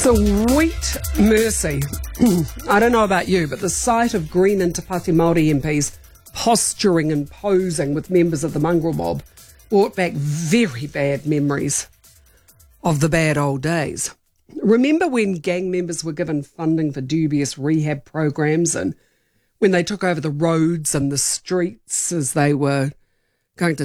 Sweet mercy. I don't know about you, but the sight of Green and Te Pāti Māori MPs posturing and posing with members of the mongrel mob brought back very bad memories of the bad old days. Remember when gang members were given funding for dubious rehab programs and when they took over the roads and the streets as they were going to